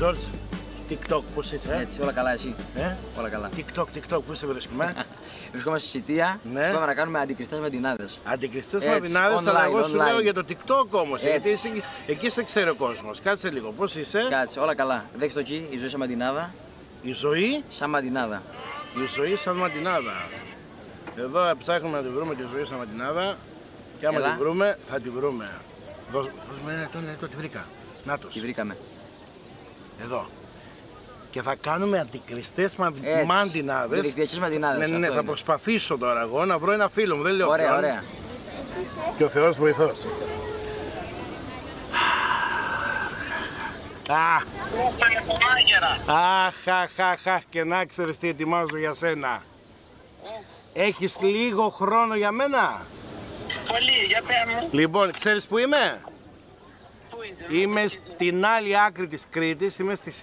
Τζορτζ, TikTok, πώς είσαι? Έτσι, όλα καλά, εσύ. Όλα καλά. TikTok, πού σε βρίσκουμε? Βρισκόμαστε στη Σιτία. Ναι. Πάμε να κάνουμε αντικριστές μαντινάδες. Αντικριστές μαντινάδες, αλλά εγώ σου λέω για το TikTok όμως. Γιατί εκεί σε ξέρει ο κόσμος. Κάτσε λίγο, πώς είσαι? Κάτσε, όλα καλά. Δέξτε το εκεί, η ζωή σαν μαντινάδα. Η ζωή? Σαν μαντινάδα. Η ζωή σαν μαντινάδα. Εδώ ψάχνουμε να τη βρούμε τη ζωή σαν μαντινάδα. Και άμα τη βρούμε, θα τη βρούμε. Δώσουμε ένα λεπτό, τη βρήκα. Νάτος. Τη βρήκαμε. Εδώ. Και θα κάνουμε αντικριστές μαντινάδες. Διαδικτυακές μαντινάδες. Ναι, θα προσπαθήσω τώρα εγώ να βρω ένα φίλο μου. Δεν λέω ωραία, ωραία. Και ο Θεός βοηθός. Αχ, και να ξέρεις τι ετοιμάζω για σένα. Έχεις λίγο χρόνο για μένα? Πολύ, για πέρα μου. Λοιπόν, ξέρεις που είμαι? Πού είσαι? Είμαι στην άλλη άκρη της Κρήτης, είμαι στη